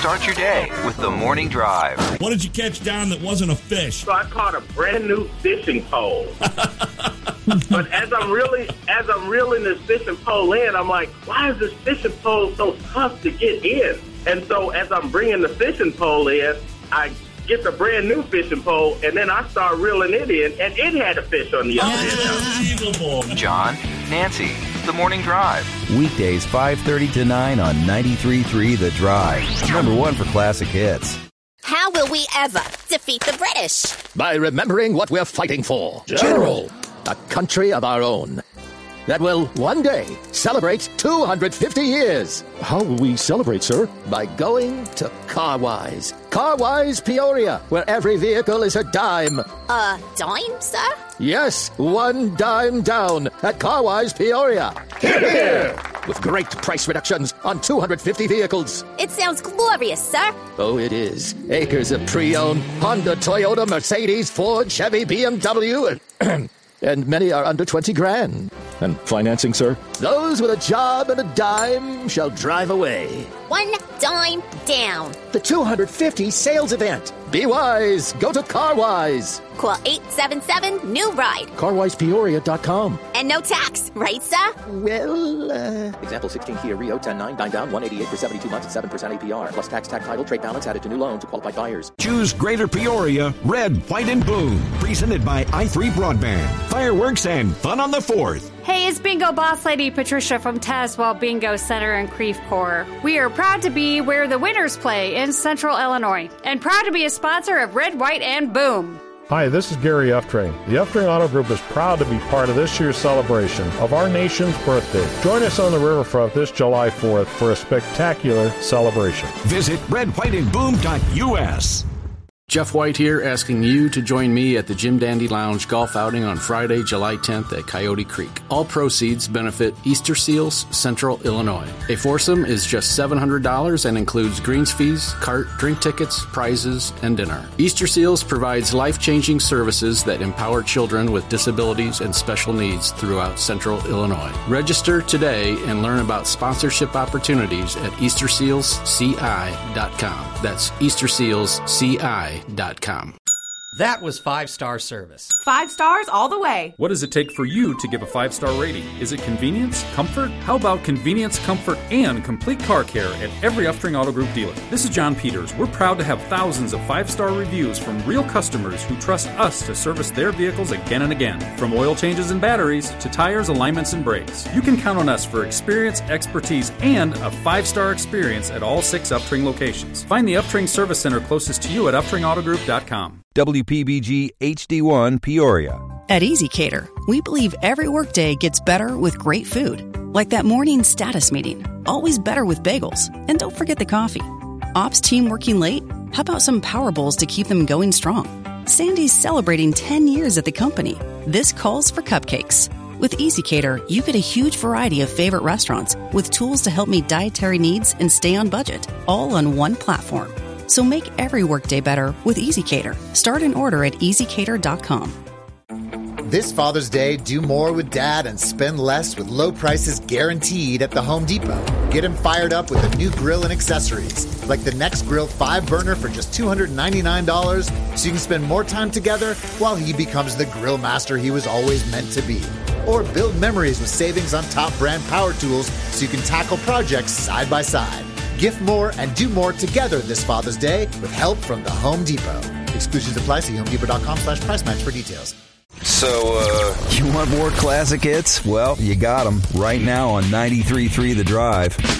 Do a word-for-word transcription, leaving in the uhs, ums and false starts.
Start your day with the Morning Drive. What did you catch, Don, that wasn't a fish? So I caught a brand new fishing pole. But as I'm really, as I'm reeling this fishing pole in, I'm like, why is this fishing pole so tough to get in? And so as I'm bringing the fishing pole in, I get the brand new fishing pole, and then I start reeling it in, and it had a fish on the other end. Unbelievable. John, Nancy, the Morning Drive. Weekdays five thirty to nine on ninety-three point three The Drive. Number one for classic hits. How will we ever defeat the British? By remembering what we're fighting for. General. A country of our own that will one day celebrate two hundred fifty years. How will we celebrate, sir? By going to Carwise. Carwise Peoria, where every vehicle is a dime. A dime, sir? Yes, one dime down at Carwise Peoria. Hear, hear. With great price reductions on two hundred fifty vehicles. It sounds glorious, sir. Oh, it is. Acres of pre-owned Honda, Toyota, Mercedes, Ford, Chevy, B M W, and... and many are under twenty grand. And financing, sir? Those with a job and a dime shall drive away. One dime down. The two hundred fifty sales event. Be wise. Go to Carwise. Call eight seven seven, N E W, RIDE. Carwise Peoria dot com. And no tax, right, sir? Well, uh... Example sixteen Kia Rio, ten nine, nine down, one eighty-eight for seventy-two months at seven percent A P R. Plus tax, tag title, trade balance added to new loan to qualified buyers. Choose Greater Peoria, red, white, and blue. Presented by i three Broadband. Fireworks and fun on the fourth. Hey, it's Bingo Boss Lady Patricia from Tazewell Bingo Center in Creve Coeur. We are proud to be where the winners play in Central Illinois, and proud to be a sponsor of Red, White, and Boom. Hi, this is Gary Uftrain. The Uftrain Auto Group is proud to be part of this year's celebration of our nation's birthday. Join us on the riverfront this July fourth for a spectacular celebration. Visit red white and boom dot U S. Jeff White here, asking you to join me at the Jim Dandy Lounge golf outing on Friday, July tenth at Coyote Creek. All proceeds benefit Easter Seals, Central Illinois. A foursome is just seven hundred dollars and includes greens fees, cart, drink tickets, prizes, and dinner. Easter Seals provides life-changing services that empower children with disabilities and special needs throughout Central Illinois. Register today and learn about sponsorship opportunities at easter seals c i dot com. That's easter seals c i dot com. That was five-star service. Five stars all the way. What does it take for you to give a five-star rating? Is it convenience? Comfort? How about convenience, comfort, and complete car care at every Uftrain Auto Group dealer? This is John Peters. We're proud to have thousands of five-star reviews from real customers who trust us to service their vehicles again and again. From oil changes and batteries to tires, alignments, and brakes. You can count on us for experience, expertise, and a five-star experience at all six Uftrain locations. Find the Uftrain Service Center closest to you at uftrain auto group dot com. W P B G H D one Peoria. At EasyCater, we believe every workday gets better with great food. Like that morning status meeting. Always better with bagels. And don't forget the coffee. Ops team working late? How about some Power Bowls to keep them going strong? Sandy's celebrating ten years at the company. This calls for cupcakes. With EasyCater, you get a huge variety of favorite restaurants with tools to help meet dietary needs and stay on budget, all on one platform. So make every workday better with EasyCater. Start an order at easy cater dot com. This Father's Day, do more with Dad and spend less with low prices guaranteed at the Home Depot. Get him fired up with a new grill and accessories, like the NextGrill five burner for just two hundred ninety-nine dollars, so you can spend more time together while he becomes the grill master he was always meant to be. Or build memories with savings on top brand power tools so you can tackle projects side by side. Gift more and do more together this Father's Day with help from the Home Depot. Exclusions apply. See home depot dot com slash price match for details. So, uh... you want more classic hits? Well, you got them right now on ninety-three point three The Drive.